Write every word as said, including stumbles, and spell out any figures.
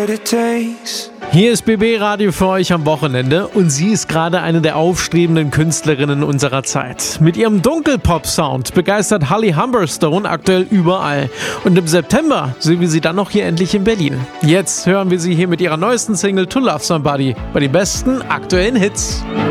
what it takes. Hier ist B B Radio für euch am Wochenende und sie ist gerade eine der aufstrebenden Künstlerinnen unserer Zeit. Mit ihrem Dunkelpop-Sound begeistert Holly Humberstone aktuell überall. Und im September sehen wir sie dann noch hier endlich in Berlin. Jetzt hören wir sie hier mit ihrer neuesten Single To Love Somebody bei den besten aktuellen Hits.